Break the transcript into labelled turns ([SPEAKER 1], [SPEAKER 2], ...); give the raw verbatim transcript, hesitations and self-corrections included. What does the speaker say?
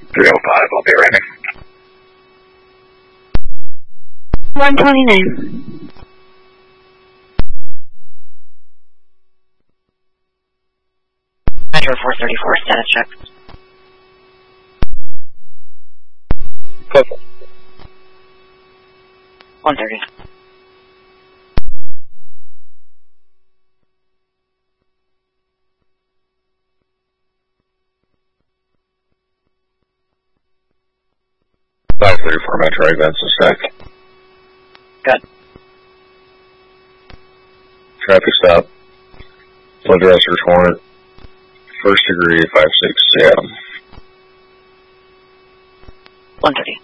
[SPEAKER 1] three oh five, I'll be ready.
[SPEAKER 2] one twenty-nine.
[SPEAKER 3] Metro four thirty-four, status check.
[SPEAKER 1] Purple.
[SPEAKER 3] one thirty.
[SPEAKER 1] five thirty-four Metro events a sec.
[SPEAKER 3] Good.
[SPEAKER 1] Traffic stop. Flood search warrant. First degree, five six Seattle.
[SPEAKER 3] one thirty.